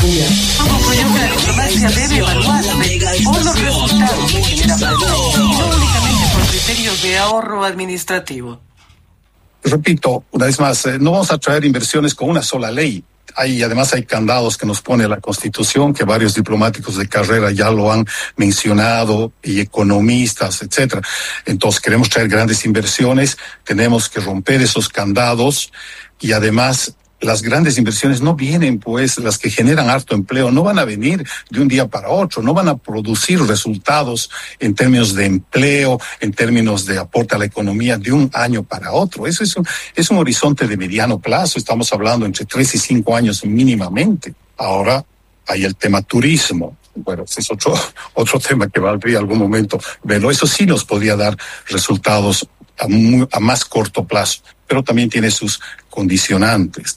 Concluyó que la diplomacia debe evaluarse por los resultados que genera para el país, y no únicamente por criterios de ahorro administrativo. Repito, una vez más, no vamos a traer inversiones con una sola ley. Además hay candados que nos pone la Constitución, que varios diplomáticos de carrera ya lo han mencionado, y economistas, etcétera. Entonces queremos traer grandes inversiones, tenemos que romper esos candados, y además las grandes inversiones no vienen, pues, las que generan harto empleo, no van a venir de un día para otro, no van a producir resultados en términos de empleo, en términos de aporte a la economía de un año para otro. Eso es un horizonte de mediano plazo, estamos hablando entre 3 y 5 años mínimamente. Ahora hay el tema turismo. Bueno, ese es otro tema que valdría algún momento verlo. Eso sí nos podría dar resultados a más corto plazo, pero también tiene sus condicionantes.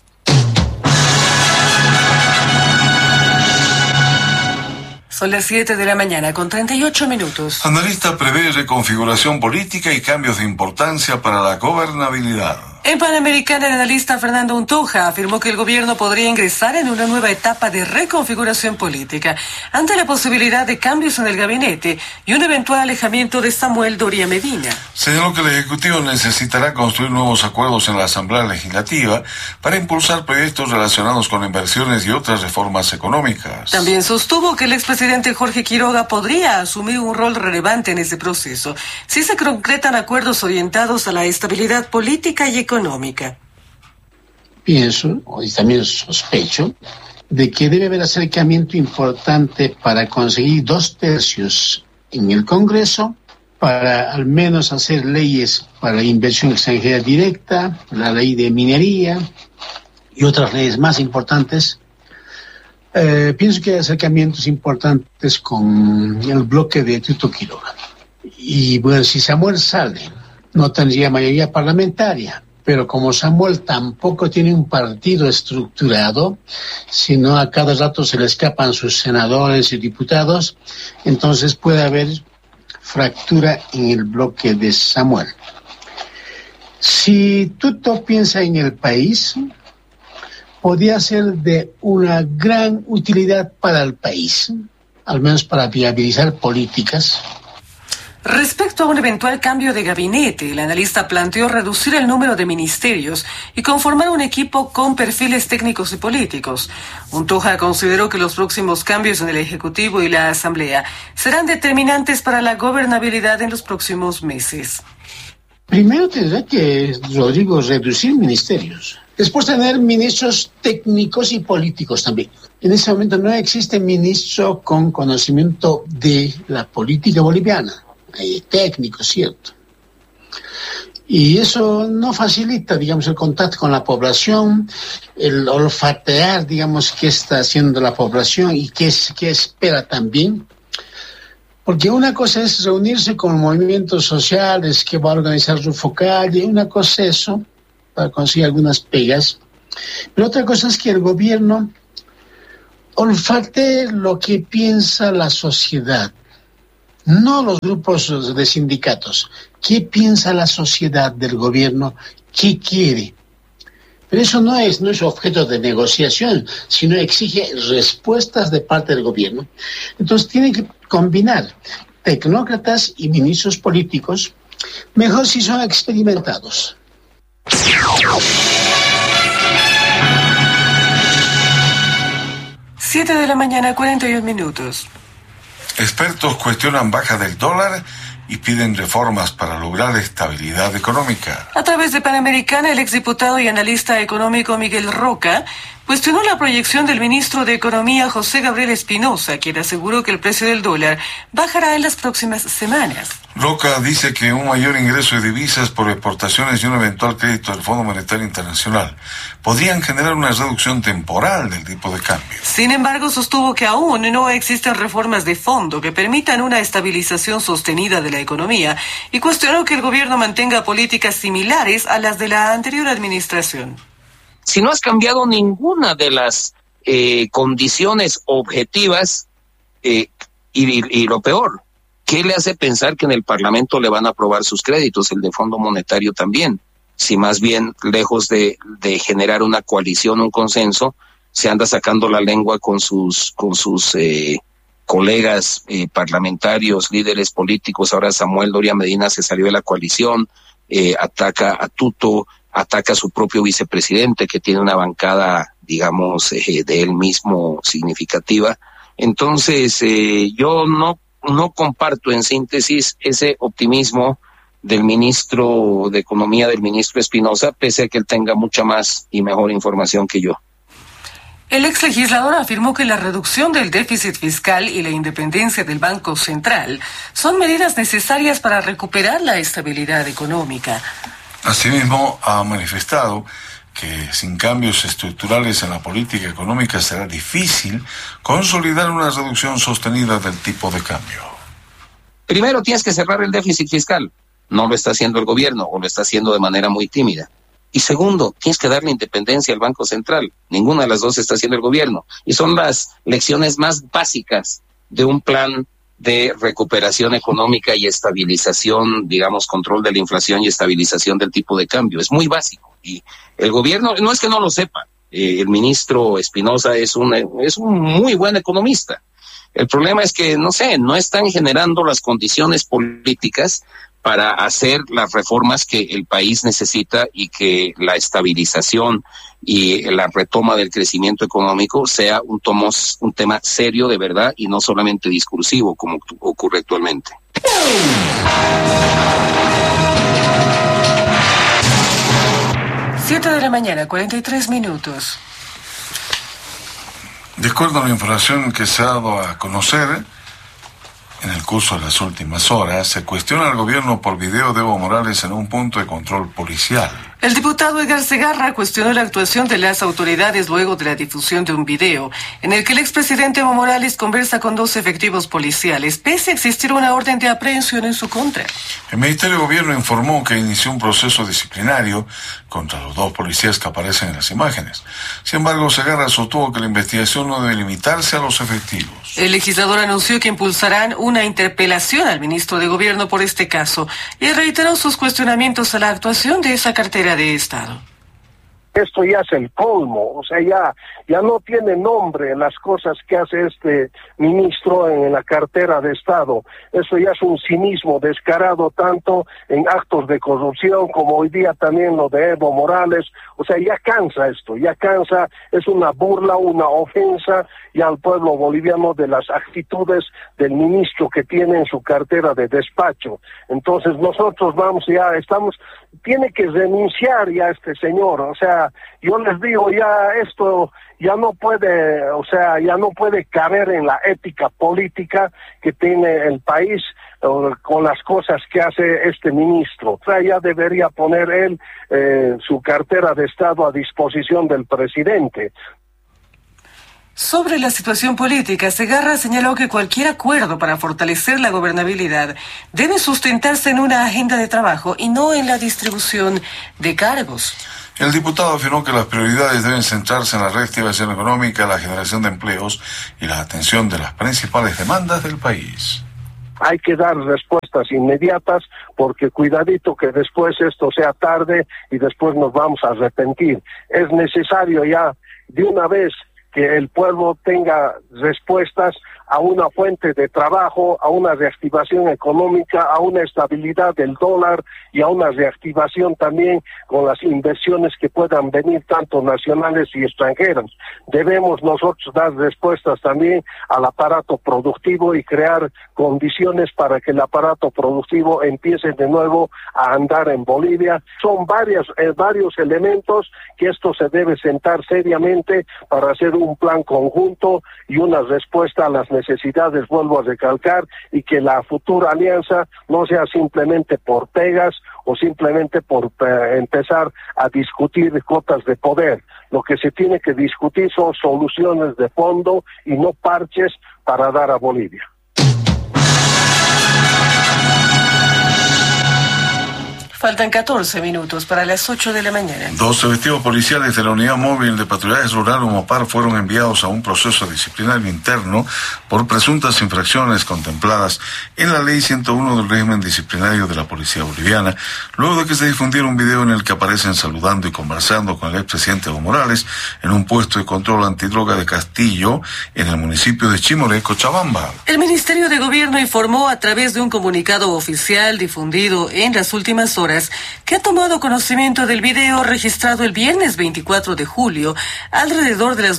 Son las 7 de la mañana con 38 minutos. Analista prevé reconfiguración política y cambios de importancia para la gobernabilidad. En Panamericana, el analista Fernando Untoja afirmó que el gobierno podría ingresar en una nueva etapa de reconfiguración política ante la posibilidad de cambios en el gabinete y un eventual alejamiento de Samuel Doria Medina. Señaló que el Ejecutivo necesitará construir nuevos acuerdos en la Asamblea Legislativa para impulsar proyectos relacionados con inversiones y otras reformas económicas. También sostuvo que el expresidente Jorge Quiroga podría asumir un rol relevante en ese proceso si se concretan acuerdos orientados a la estabilidad política y económica. Pienso, y también sospecho, de que debe haber acercamiento importante para conseguir 2 tercios en el Congreso, para al menos hacer leyes para la inversión extranjera directa, la ley de minería y otras leyes más importantes. Pienso que hay acercamientos importantes con el bloque de Tito Quiroga. Y bueno, si Samuel sale, no tendría mayoría parlamentaria. Pero como Samuel tampoco tiene un partido estructurado, sino a cada rato se le escapan sus senadores y diputados, entonces puede haber fractura en el bloque de Samuel. Si Tuto piensa en el país, podría ser de una gran utilidad para el país, al menos para viabilizar políticas. Respecto a un eventual cambio de gabinete, el analista planteó reducir el número de ministerios y conformar un equipo con perfiles técnicos y políticos. Untoja consideró que los próximos cambios en el Ejecutivo y la Asamblea serán determinantes para la gobernabilidad en los próximos meses. Primero tendrá que, Rodrigo, reducir ministerios. Después tener ministros técnicos y políticos también. En ese momento no existe ministro con conocimiento de la política boliviana. Técnico, cierto. Y eso no facilita, digamos, el contacto con la población, el olfatear, digamos, qué está haciendo la población y qué espera también. Porque una cosa es reunirse con movimientos sociales que va a organizar Rufo Calle, una cosa es eso, para conseguir algunas pegas. Pero otra cosa es que el gobierno olfatee lo que piensa la sociedad. No los grupos de sindicatos. ¿Qué piensa la sociedad del gobierno? ¿Qué quiere? Pero eso no es objeto de negociación, sino exige respuestas de parte del gobierno. Entonces tiene que combinar tecnócratas y ministros políticos, mejor si son experimentados. 7 de la mañana, 41 minutos. Expertos cuestionan baja del dólar y piden reformas para lograr estabilidad económica. A través de Panamericana, el exdiputado y analista económico Miguel Roca cuestionó la proyección del ministro de Economía José Gabriel Espinosa, quien aseguró que el precio del dólar bajará en las próximas semanas. Roca dice que un mayor ingreso de divisas por exportaciones y un eventual crédito del Fondo Monetario Internacional podrían generar una reducción temporal del tipo de cambio. Sin embargo, sostuvo que aún no existen reformas de fondo que permitan una estabilización sostenida de la economía y cuestionó que el gobierno mantenga políticas similares a las de la anterior administración. Si no has cambiado ninguna de las condiciones objetivas y lo peor, ¿qué le hace pensar que en el Parlamento le van a aprobar sus créditos, el de Fondo Monetario también? Si más bien, lejos de generar una coalición, un consenso, se anda sacando la lengua con sus colegas parlamentarios, líderes políticos. Ahora Samuel Doria Medina se salió de la coalición, ataca a Tuto, ataca a su propio vicepresidente, que tiene una bancada, digamos, de él mismo significativa. Entonces, yo no comparto, en síntesis, ese optimismo del ministro de Economía, del ministro Espinosa, pese a que él tenga mucha más y mejor información que yo. El ex legislador afirmó que la reducción del déficit fiscal y la independencia del Banco Central son medidas necesarias para recuperar la estabilidad económica. Asimismo, ha manifestado que sin cambios estructurales en la política económica será difícil consolidar una reducción sostenida del tipo de cambio. Primero tienes que cerrar el déficit fiscal. No lo está haciendo el gobierno, o lo está haciendo de manera muy tímida. Y segundo, tienes que darle independencia al Banco Central. Ninguna de las dos está haciendo el gobierno. Y son las lecciones más básicas de un plan de recuperación económica y estabilización, digamos, control de la inflación y estabilización del tipo de cambio. Es muy básico. Y el gobierno, no es que no lo sepa, el ministro Espinosa es un muy buen economista. El problema es que, no están generando las condiciones políticas para hacer las reformas que el país necesita y que la estabilización y la retoma del crecimiento económico sea un tema serio de verdad y no solamente discursivo como ocurre actualmente. 7:43 a.m. De acuerdo a la información que se ha dado a conocer en el curso de las últimas horas, se cuestiona al gobierno por video de Evo Morales en un punto de control policial. El diputado Edgar Segarra cuestionó la actuación de las autoridades luego de la difusión de un video en el que el expresidente Evo Morales conversa con 2 efectivos policiales, pese a existir una orden de aprehensión en su contra. El Ministerio de Gobierno informó que inició un proceso disciplinario contra los 2 policías que aparecen en las imágenes. Sin embargo, Segarra sostuvo que la investigación no debe limitarse a los efectivos. El legislador anunció que impulsarán una interpelación al ministro de Gobierno por este caso y reiteró sus cuestionamientos a la actuación de esa cartera de Estado. Esto ya es el colmo, o sea, ya no tiene nombre las cosas que hace este ministro en la cartera de Estado. Eso ya es un cinismo descarado tanto en actos de corrupción como hoy día también lo de Evo Morales. O sea, ya cansa esto, ya cansa, es una burla, una ofensa ya al pueblo boliviano de las actitudes del ministro que tiene en su cartera de despacho. Entonces nosotros tiene que renunciar ya este señor, o sea, yo les digo ya esto ya no puede caber en la ética política que tiene el país con las cosas que hace este ministro. O sea, ya debería poner él su cartera de Estado a disposición del presidente. Sobre la situación política, Segarra señaló que cualquier acuerdo para fortalecer la gobernabilidad debe sustentarse en una agenda de trabajo y no en la distribución de cargos. El diputado afirmó que las prioridades deben centrarse en la reactivación económica, la generación de empleos y la atención de las principales demandas del país. Hay que dar respuestas inmediatas porque cuidadito que después esto sea tarde y después nos vamos a arrepentir. Es necesario ya de una vez que el pueblo tenga respuestas a una fuente de trabajo, a una reactivación económica, a una estabilidad del dólar y a una reactivación también con las inversiones que puedan venir tanto nacionales y extranjeras. Debemos nosotros dar respuestas también al aparato productivo y crear condiciones para que el aparato productivo empiece de nuevo a andar en Bolivia. Son varios elementos que esto se debe sentar seriamente para hacer un plan conjunto y una respuesta a las necesidades, vuelvo a recalcar, y que la futura alianza no sea simplemente por pegas o simplemente por empezar a discutir cuotas de poder. Lo que se tiene que discutir son soluciones de fondo y no parches para dar a Bolivia. Faltan 14 minutos para las 8 de la mañana. 2 efectivos policiales de la Unidad Móvil de Patrullaje Rural Umopar fueron enviados a un proceso disciplinario interno por presuntas infracciones contempladas en la Ley 101 del régimen disciplinario de la Policía Boliviana, luego de que se difundiera un video en el que aparecen saludando y conversando con el expresidente Evo Morales en un puesto de control antidroga de Castillo en el municipio de Chimoré, Cochabamba. El Ministerio de Gobierno informó a través de un comunicado oficial difundido en las últimas horas que ha tomado conocimiento del video registrado el viernes 24 de julio, alrededor de las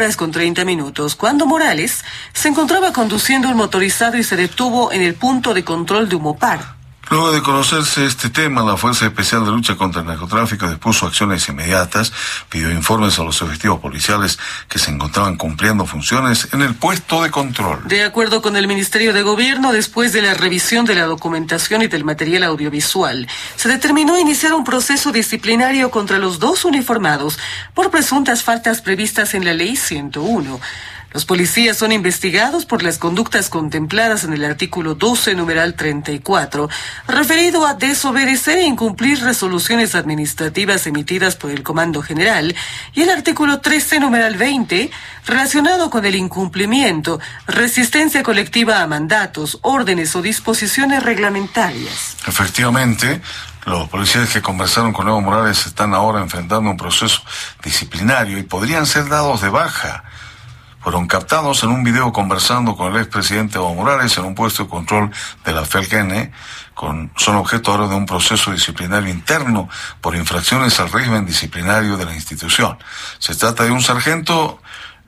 9:30, cuando Morales se encontraba conduciendo un motorizado y se detuvo en el punto de control de Umopar. Luego de conocerse este tema, la Fuerza Especial de Lucha contra el Narcotráfico dispuso acciones inmediatas, pidió informes a los efectivos policiales que se encontraban cumpliendo funciones en el puesto de control. De acuerdo con el Ministerio de Gobierno, después de la revisión de la documentación y del material audiovisual, se determinó iniciar un proceso disciplinario contra los 2 uniformados por presuntas faltas previstas en la Ley 101. Los policías son investigados por las conductas contempladas en el artículo 12, numeral 34, referido a desobedecer e incumplir resoluciones administrativas emitidas por el Comando General, y el artículo 13, numeral 20, relacionado con el incumplimiento, resistencia colectiva a mandatos, órdenes o disposiciones reglamentarias. Efectivamente, los policías que conversaron con Evo Morales están ahora enfrentando un proceso disciplinario y podrían ser dados de baja. Fueron captados en un video conversando con el expresidente Evo Morales en un puesto de control de la FELCN, son objeto ahora de un proceso disciplinario interno por infracciones al régimen disciplinario de la institución. Se trata de un sargento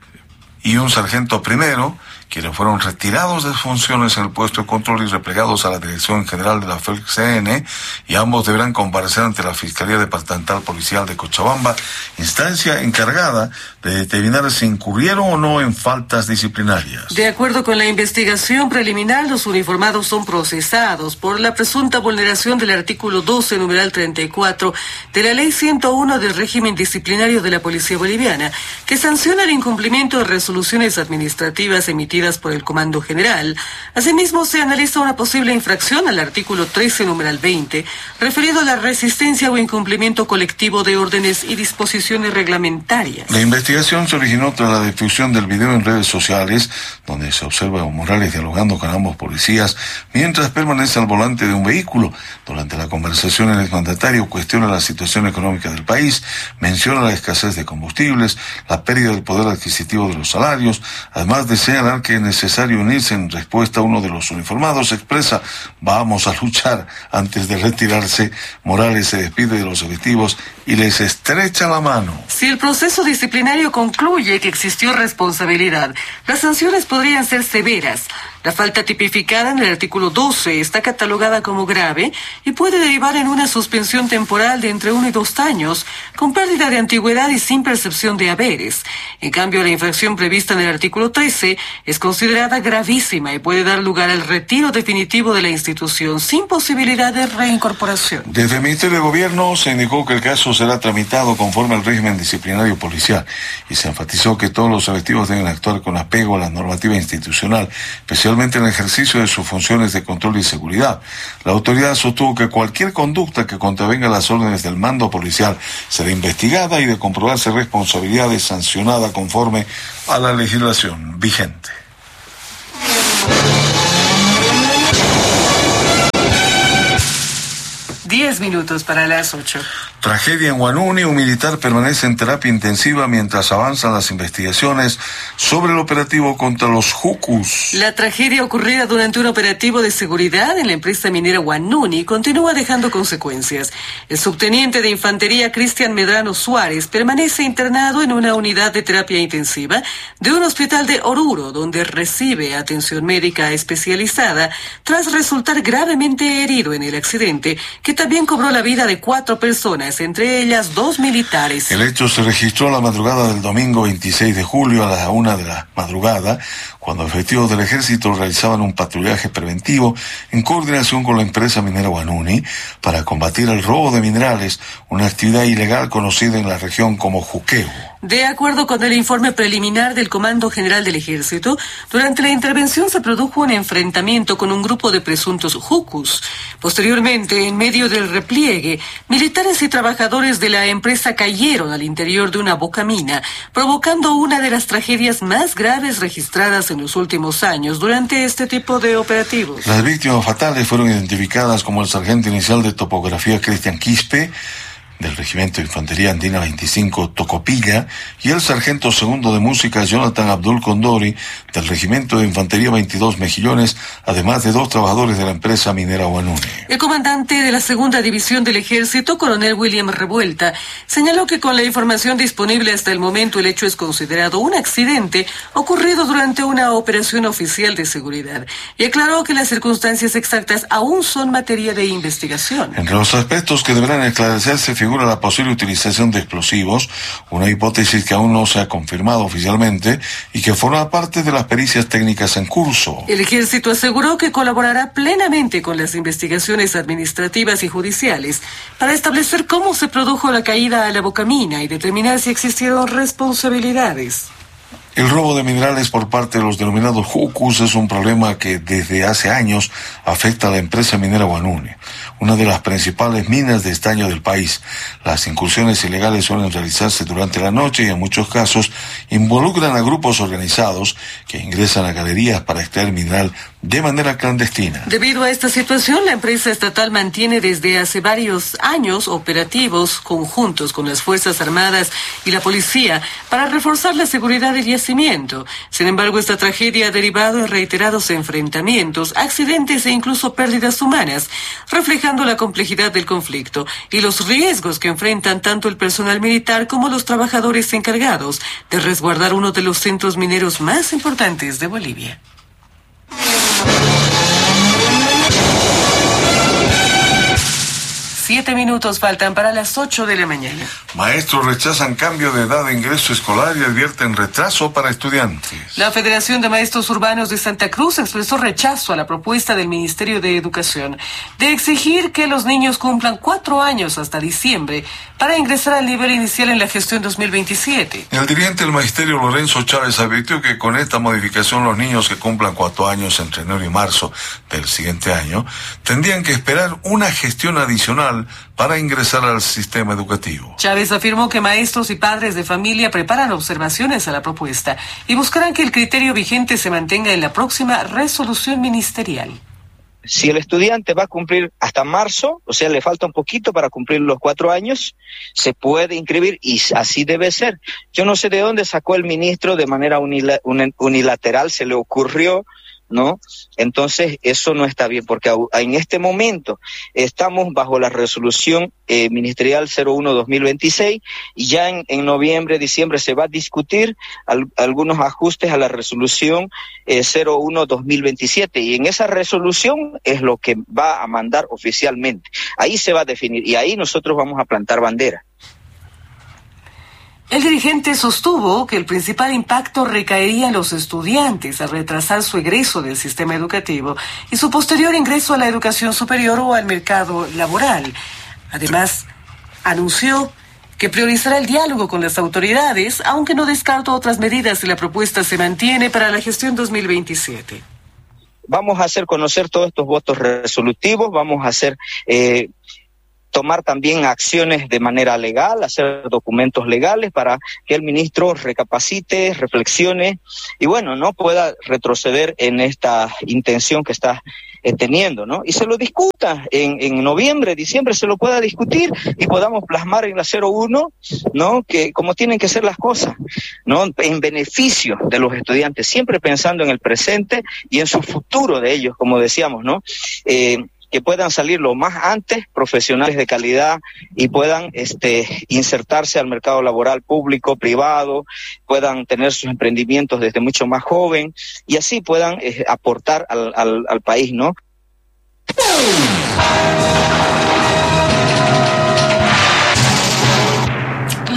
y un sargento primero, quienes fueron retirados de funciones en el puesto de control y replegados a la Dirección General de la FELCN, y ambos deberán comparecer ante la Fiscalía Departamental Policial de Cochabamba, instancia encargada de determinar si incurrieron o no en faltas disciplinarias. De acuerdo con la investigación preliminar, los uniformados son procesados por la presunta vulneración del artículo 12, numeral 34 de la Ley 101 del régimen disciplinario de la Policía Boliviana, que sanciona el incumplimiento de resoluciones administrativas emitidas por el Comando General. Asimismo, se analiza una posible infracción al artículo 13, numeral 20, referido a la resistencia o incumplimiento colectivo de órdenes y disposiciones reglamentarias. La investigación se originó tras la difusión del video en redes sociales, donde se observa a Evo Morales dialogando con ambos policías mientras permanece al volante de un vehículo. Durante la conversación, el exmandatario cuestiona la situación económica del país, menciona la escasez de combustibles, la pérdida del poder adquisitivo de los salarios, además de señalar que es necesario unirse. En respuesta, uno de los uniformados expresa: vamos a luchar. Antes de retirarse, Morales se despide de los efectivos y les estrecha la mano. Si el proceso disciplinario concluye que existió responsabilidad, las sanciones podrían ser severas. La falta tipificada en el artículo 12 está catalogada como grave y puede derivar en una suspensión temporal de entre 1 y 2 años, con pérdida de antigüedad y sin percepción de haberes. En cambio, la infracción prevista en el artículo 13 es considerada gravísima y puede dar lugar al retiro definitivo de la institución sin posibilidad de reincorporación. Desde el Ministerio de Gobierno se indicó que el caso será tramitado conforme al régimen disciplinario policial y se enfatizó que todos los efectivos deben actuar con apego a la normativa institucional, especialmente en el ejercicio de sus funciones de control y seguridad. La autoridad sostuvo que cualquier conducta que contravenga las órdenes del mando policial será investigada y, de comprobarse responsabilidades, sancionada conforme a la legislación vigente. 10 minutos para las 8. Tragedia en Huanuni. Un militar permanece en terapia intensiva mientras avanzan las investigaciones sobre el operativo contra los jucus. La tragedia ocurrida durante un operativo de seguridad en la empresa minera Huanuni continúa dejando consecuencias. El subteniente de infantería Cristian Medrano Suárez permanece internado en una unidad de terapia intensiva de un hospital de Oruro, donde recibe atención médica especializada tras resultar gravemente herido en el accidente que también cobró la vida de 4 personas, entre ellas 2 militares. El hecho se registró la madrugada del domingo 26 de julio a las 1 de la madrugada, cuando efectivos del ejército realizaban un patrullaje preventivo en coordinación con la empresa minera Huanuni para combatir el robo de minerales, una actividad ilegal conocida en la región como juqueo. De acuerdo con el informe preliminar del Comando General del Ejército, durante la intervención se produjo un enfrentamiento con un grupo de presuntos jucus. Posteriormente, en medio del repliegue, militares y trabajadores de la empresa cayeron al interior de una bocamina, provocando una de las tragedias más graves registradas en los últimos años durante este tipo de operativos. Las víctimas fatales fueron identificadas como el sargento inicial de topografía Cristian Quispe, del Regimiento de Infantería Andina 25 Tocopilla, y el sargento segundo de música Jonathan Abdul Condori, del Regimiento de Infantería 22 Mejillones, además de 2 trabajadores de la empresa minera Huanuni. El comandante de la segunda división del Ejército, coronel William Revuelta, señaló que con la información disponible hasta el momento el hecho es considerado un accidente ocurrido durante una operación oficial de seguridad, y aclaró que las circunstancias exactas aún son materia de investigación. Entre los aspectos que deberán esclarecerse figura la posible utilización de explosivos, una hipótesis que aún no se ha confirmado oficialmente y que forma parte de las pericias técnicas en curso. El Ejército aseguró que colaborará plenamente con las investigaciones administrativas y judiciales para establecer cómo se produjo la caída a la bocamina y determinar si existieron responsabilidades. El robo de minerales por parte de los denominados jucus es un problema que desde hace años afecta a la empresa minera Huanuni, una de las principales minas de estaño del país. Las incursiones ilegales suelen realizarse durante la noche y en muchos casos involucran a grupos organizados que ingresan a galerías para extraer mineral de manera clandestina. Debido a esta situación, la empresa estatal mantiene desde hace varios años operativos conjuntos con las Fuerzas Armadas y la policía para reforzar la seguridad del yacimiento. Sin embargo, esta tragedia ha derivado en reiterados enfrentamientos, accidentes e incluso pérdidas humanas, reflejando la complejidad del conflicto y los riesgos que enfrentan tanto el personal militar como los trabajadores encargados de resguardar uno de los centros mineros más importantes de Bolivia. 7 minutos faltan para las 8 de la mañana. Maestros rechazan cambio de edad de ingreso escolar y advierten retraso para estudiantes. La Federación de Maestros Urbanos de Santa Cruz expresó rechazo a la propuesta del Ministerio de Educación de exigir que los niños cumplan 4 años hasta diciembre para ingresar al nivel inicial en la gestión 2027. El dirigente del Magisterio, Lorenzo Chávez, advirtió que con esta modificación los niños que cumplan 4 años entre enero y marzo del siguiente año tendrían que esperar una gestión adicional para ingresar al sistema educativo. Chávez afirmó que maestros y padres de familia preparan observaciones a la propuesta y buscarán que el criterio vigente se mantenga en la próxima resolución ministerial. Si el estudiante va a cumplir hasta marzo, o sea, le falta un poquito para cumplir los 4 años, se puede inscribir y así debe ser. Yo no sé de dónde sacó el ministro de manera unilateral, se le ocurrió, ¿no? Entonces eso no está bien, porque en este momento estamos bajo la resolución ministerial 01-2026 y ya en noviembre, diciembre se va a discutir algunos ajustes a la resolución 01-2027 y en esa resolución es lo que va a mandar oficialmente. Ahí se va a definir y ahí nosotros vamos a plantar bandera. El dirigente sostuvo que el principal impacto recaería en los estudiantes al retrasar su egreso del sistema educativo y su posterior ingreso a la educación superior o al mercado laboral. Además, anunció que priorizará el diálogo con las autoridades, aunque no descartó otras medidas si la propuesta se mantiene para la gestión 2027. Vamos a hacer conocer todos estos votos resolutivos, vamos a hacer tomar también acciones de manera legal, hacer documentos legales para que el ministro recapacite, reflexione y bueno, no pueda retroceder en esta intención que está teniendo, ¿no? Y se lo discuta en noviembre, diciembre, se lo pueda discutir y podamos plasmar en la 01, ¿no? Que como tienen que ser las cosas, ¿no? En beneficio de los estudiantes, siempre pensando en el presente y en su futuro de ellos, como decíamos, ¿no? Que puedan salir lo más antes, profesionales de calidad y puedan insertarse al mercado laboral público, privado, puedan tener sus emprendimientos desde mucho más joven y así puedan aportar al país, ¿no?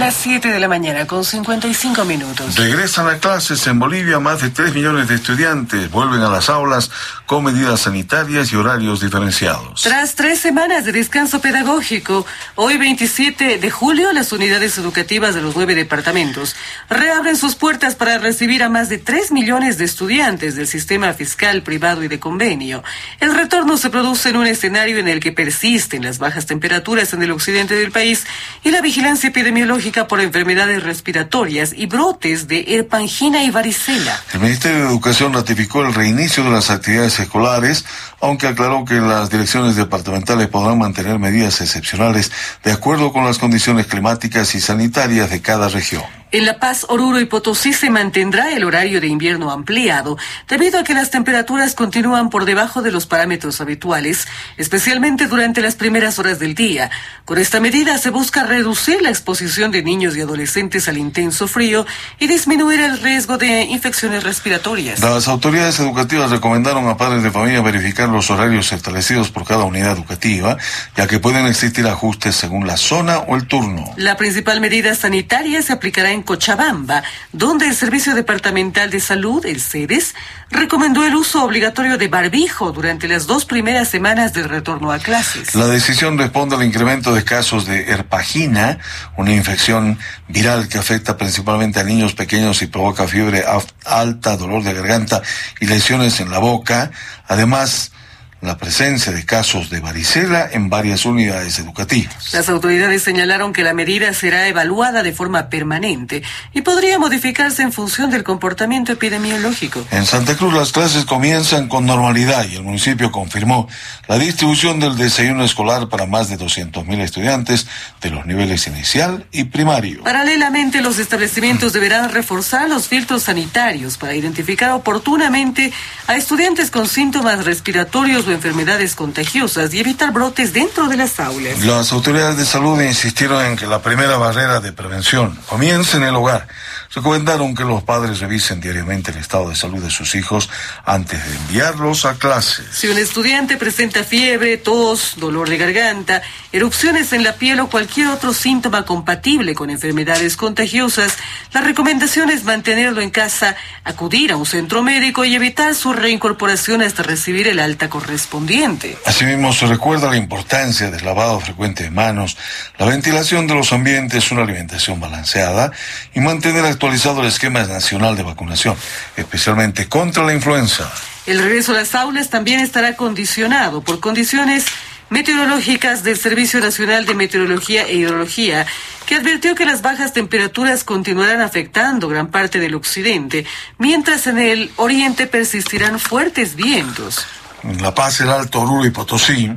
las 7 de la mañana con 55 minutos. Regresan a clases en Bolivia más de 3 millones de estudiantes. Vuelven a las aulas con medidas sanitarias y horarios diferenciados. Tras 3 semanas de descanso pedagógico, hoy 27 de julio, las unidades educativas de los 9 departamentos reabren sus puertas para recibir a más de 3 millones de estudiantes del sistema fiscal, privado y de convenio. El retorno se produce en un escenario en el que persisten las bajas temperaturas en el occidente del país y la vigilancia epidemiológica por enfermedades respiratorias y brotes de herpangina y varicela. El Ministerio de Educación ratificó el reinicio de las actividades escolares, aunque aclaró que las direcciones departamentales podrán mantener medidas excepcionales de acuerdo con las condiciones climáticas y sanitarias de cada región. En La Paz, Oruro y Potosí se mantendrá el horario de invierno ampliado, debido a que las temperaturas continúan por debajo de los parámetros habituales, especialmente durante las primeras horas del día. Con esta medida se busca reducir la exposición de niños y adolescentes al intenso frío y disminuir el riesgo de infecciones respiratorias. Las autoridades educativas recomendaron a padres de familia verificar los horarios establecidos por cada unidad educativa, ya que pueden existir ajustes según la zona o el turno. La principal medida sanitaria se aplicará en Cochabamba, donde el Servicio Departamental de Salud, el CEDES, recomendó el uso obligatorio de barbijo durante las 2 primeras semanas del retorno a clases. La decisión responde al incremento de casos de herpangina, una infección viral que afecta principalmente a niños pequeños y provoca fiebre alta, dolor de garganta y lesiones en la boca. Además, la presencia de casos de varicela en varias unidades educativas. Las autoridades señalaron que la medida será evaluada de forma permanente y podría modificarse en función del comportamiento epidemiológico. En Santa Cruz las clases comienzan con normalidad y el municipio confirmó la distribución del desayuno escolar para más de 200.000 estudiantes de los niveles inicial y primario. Paralelamente, los establecimientos deberán reforzar los filtros sanitarios para identificar oportunamente a estudiantes con síntomas respiratorios o enfermedades contagiosas y evitar brotes dentro de las aulas. Las autoridades de salud insistieron en que la primera barrera de prevención comienza en el hogar. Recomendaron que los padres revisen diariamente el estado de salud de sus hijos antes de enviarlos a clases. Si un estudiante presenta fiebre, tos, dolor de garganta, erupciones en la piel o cualquier otro síntoma compatible con enfermedades contagiosas, la recomendación es mantenerlo en casa, acudir a un centro médico y evitar su reincorporación hasta recibir el alta correspondiente. Asimismo, se recuerda la importancia del lavado frecuente de manos, la ventilación de los ambientes, una alimentación balanceada y mantener actualizado el esquema nacional de vacunación, especialmente contra la influenza. El regreso a las aulas también estará condicionado por condiciones meteorológicas del Servicio Nacional de Meteorología e Hidrología, que advirtió que las bajas temperaturas continuarán afectando gran parte del occidente, mientras en el oriente persistirán fuertes vientos. En La Paz, el Alto, Oruro y Potosí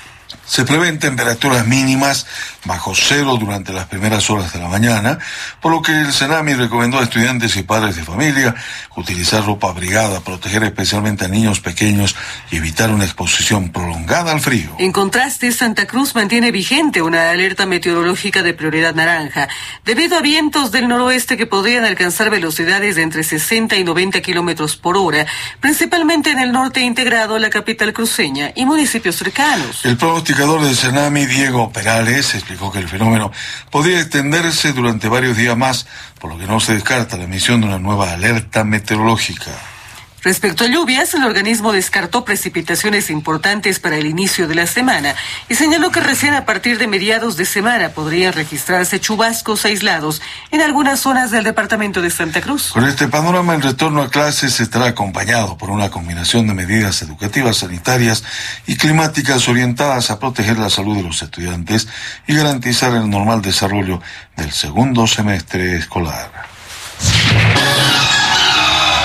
se prevén temperaturas mínimas bajo cero durante las primeras horas de la mañana, por lo que el Senami recomendó a estudiantes y padres de familia utilizar ropa abrigada, proteger especialmente a niños pequeños y evitar una exposición prolongada al frío. En contraste, Santa Cruz mantiene vigente una alerta meteorológica de prioridad naranja, debido a vientos del noroeste que podrían alcanzar velocidades de entre 60 y 90 kilómetros por hora, principalmente en el norte integrado, la capital cruceña y municipios cercanos. El pronosticador del Senami, Diego Perales, explicó que el fenómeno podría extenderse durante varios días más, por lo que no se descarta la emisión de una nueva alerta meteorológica. Respecto a lluvias, el organismo descartó precipitaciones importantes para el inicio de la semana y señaló que recién a partir de mediados de semana podrían registrarse chubascos aislados en algunas zonas del departamento de Santa Cruz. Con este panorama, el retorno a clases estará acompañado por una combinación de medidas educativas, sanitarias y climáticas orientadas a proteger la salud de los estudiantes y garantizar el normal desarrollo del segundo semestre escolar.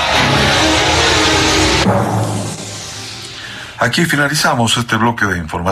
Aquí finalizamos este bloque de información.